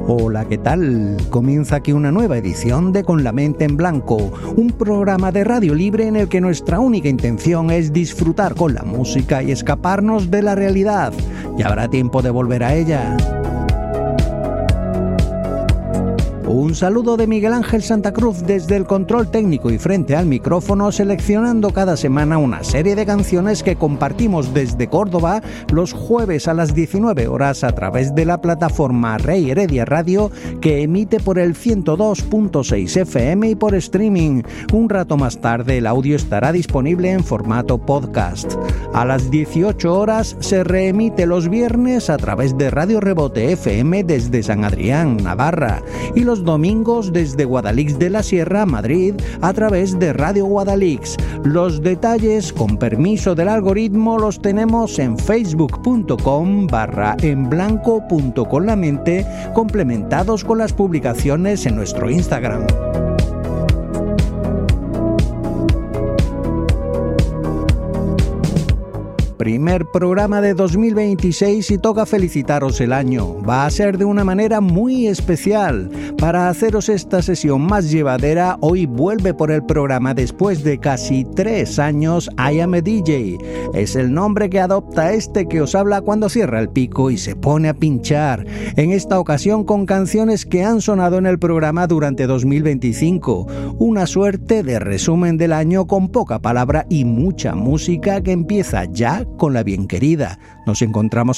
Hola, ¿qué tal? Comienza aquí una nueva edición de Con la mente en blanco, un programa de radio libre en el que nuestra única intención es disfrutar con la música y escaparnos de la realidad. Ya habrá tiempo de volver a ella. Un saludo de Miguel Ángel Santa Cruz desde el control técnico y frente al micrófono, seleccionando cada semana una serie de canciones que compartimos desde Córdoba los jueves a las 19 horas a través de la plataforma Rey Heredia Radio, que emite por el 102.6 FM y por streaming. Un rato más tarde el audio estará disponible en formato podcast. A las 18 horas se reemite los viernes a través de Radio Rebote FM desde San Adrián, Navarra, y los domingos desde Guadalix de la Sierra, Madrid, a través de Radio Guadalix. Los detalles, con permiso del algoritmo, los tenemos en facebook.com/enblanco.conlamente, complementados con las publicaciones en nuestro Instagram. Primer programa de 2026 y toca felicitaros el año. Va a ser de una manera muy especial. Para haceros esta sesión más llevadera, hoy vuelve por el programa después de casi 3 años I Am a DJ. Es el nombre que adopta este que os habla cuando cierra el pico y se pone a pinchar. En esta ocasión con canciones que han sonado en el programa durante 2025. Una suerte de resumen del año con poca palabra y mucha música que empieza ya con la bien querida. Nos encontramos